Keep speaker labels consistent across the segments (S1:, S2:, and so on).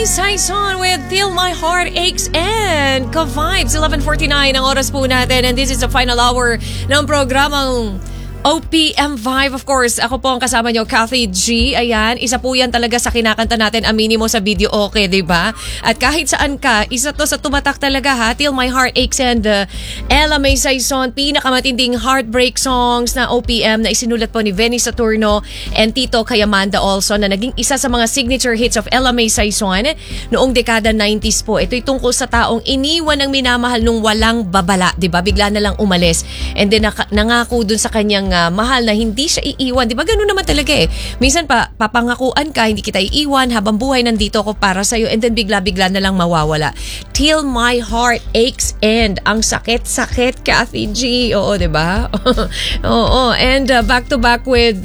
S1: Saison with Till My Heart Aches and Ka-Vibes. 11:49 ang oras po natin and this is the final hour ng programang OPM Vibe. Of course, ako po ang kasama nyo, Kathy G. Ayan, isa po yan talaga sa kinakanta natin, aminin mo sa video, okay, diba? At kahit saan ka, isa to sa tumatak talaga ha. Till My Heart Aches and Ella May Saison, pinakamatinding heartbreak songs na OPM na isinulat po ni Benny Saturno and Tito Kayamanda also, na naging isa sa mga signature hits of Ella May Saison noong dekada 90s po. Ito'y tungkol sa taong iniwan ng minamahal nung walang babala, diba? Bigla na lang umalis and then nangako dun sa kanyang mahal na hindi siya iiwan. Di ba ganun naman talaga eh. Minsan papangakuan ka, hindi kita iiwan, habang buhay nandito ako para sa'yo and then bigla-bigla na lang mawawala. Till My Heart Aches and ang sakit-sakit, Kathy G. Oo, di ba? Oo. And back to back with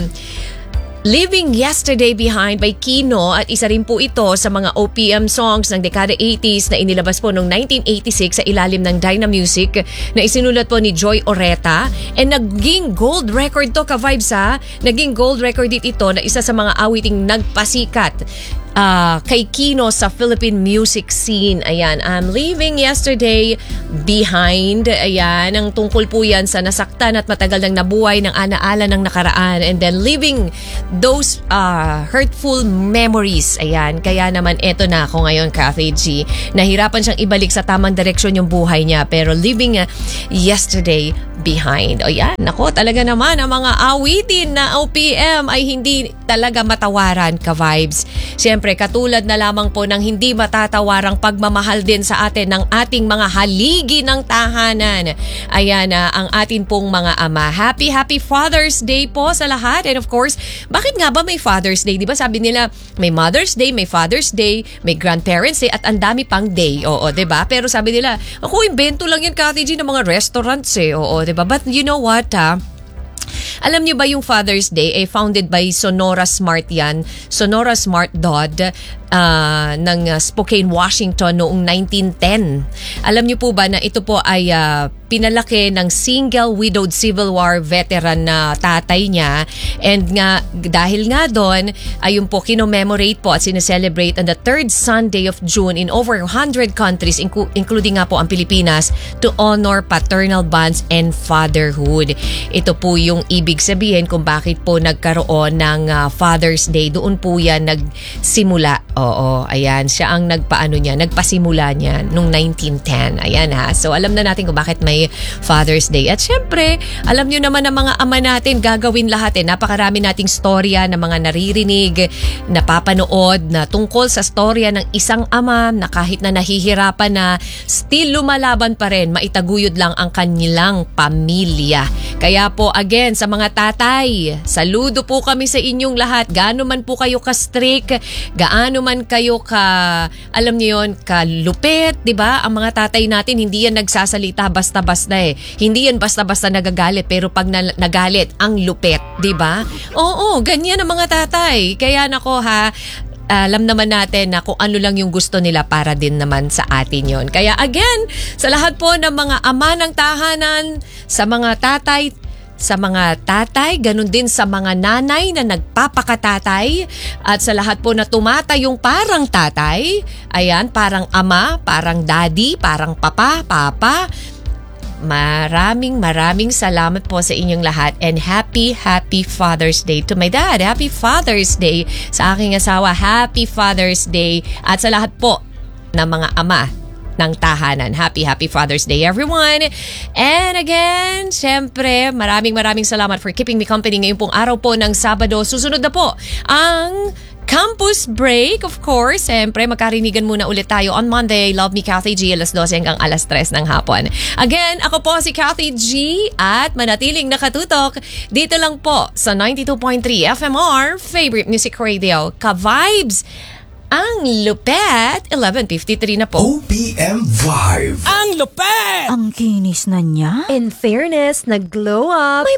S1: Leaving Yesterday Behind by Kino, at isa rin po ito sa mga OPM songs ng dekada 80s na inilabas po noong 1986 sa ilalim ng Dynamusic na isinulat po ni Joy Oreta and naging gold record to, Ka-Vibes ha. Naging gold record ito na isa sa mga awiting nagpasikat kay Kino sa Philippine music scene. Ayan, I'm Leaving Yesterday Behind. Ayan, ang tungkol po yan sa nasaktan at matagal nang nabuhay ng alaala ng nakaraan and then leaving those hurtful memories. Ayan, kaya naman eto na ako ngayon, Kathy G. Nahirapan siyang ibalik sa tamang direksyon yung buhay niya pero leaving yesterday behind. O yan, nako, talaga naman ang mga awitin na OPM ay hindi talaga matawaran, Ka-Vibes. Siyempre, katulad na lamang po ng hindi matatawarang pagmamahal din sa atin ng ating mga haligi ng tahanan. Ayan ang atin pong mga ama. Happy Father's Day po sa lahat. And of course, bakit nga ba may Father's Day? Di ba sabi nila, may Mother's Day, may Father's Day, may Grandparents Day, at ang dami pang day. Oo, di ba? Pero sabi nila, ako, invento lang yan, Kathy G, ng mga restaurants eh. Oo, di ba? But you know what, alam niyo ba yung Father's Day ay founded by Sonora Smart yan. Sonora Smart Dodd ng Spokane, Washington noong 1910. Alam niyo po ba na ito po ay pinalaki ng single widowed Civil War veteran na tatay niya, and nga dahil nga doon ayun po kino-commemorate po at sineselebrate on the third Sunday of June in over 100 countries including nga po ang Pilipinas to honor paternal bonds and fatherhood. Ito po yung ibig sabihin kung bakit po nagkaroon ng Father's Day. Doon po yan nagsimula. Oo, ayan, siya ang nagpasimula niya noong 1910. Ayan ha. So alam na natin kung bakit may Father's Day. At syempre, alam nyo naman ang mga ama natin, gagawin lahat eh. Napakarami nating storya na mga naririnig, napapanood na tungkol sa storya ng isang ama na kahit na nahihirapan na, still lumalaban pa rin, maitaguyod lang ang kanilang pamilya. Kaya po, again, sa mga tatay, saludo po kami sa inyong lahat. Gaano man po kayo ka-strict, gaano man kayo alam niyo yon, kalupit, di ba? Ang mga tatay natin, hindi yan nagsasalita basta-basta eh. Hindi yan basta-basta nagagalit, pero pag nagalit, ang lupit, di ba? Oo, ganyan ang mga tatay. Kaya nako ha, alam naman natin na kung ano lang yung gusto nila para din naman sa atin yon. Kaya again, sa lahat po ng mga ama ng tahanan, sa mga tatay, ganun din sa mga nanay na nagpapakatatay, at sa lahat po na tumatayong parang tatay, ayan, parang ama, parang daddy, parang papa. Maraming salamat po sa inyong lahat and happy Father's Day to my dad. Happy Father's Day sa aking asawa. Happy Father's Day at sa lahat po ng mga ama ng tahanan. Happy Father's Day, everyone. And again, syempre, maraming salamat for keeping me company ngayong pong araw po ng Sabado. Susunod na po ang Campus Break, of course. Siyempre, magkarinigan muna ulit tayo on Monday. Love Me, Kathy G, alas 12 hanggang alas 3 ng hapon. Again, ako po si Kathy G at manatiling nakatutok dito lang po sa 92.3 FMR, Favorite Music Radio. Ka-Vibes! Ang lupet, 11:53 na po.
S2: OPM Vibe.
S3: Ang lupet!
S4: Ang kinis na niya.
S1: In fairness, nag-glow up.
S4: May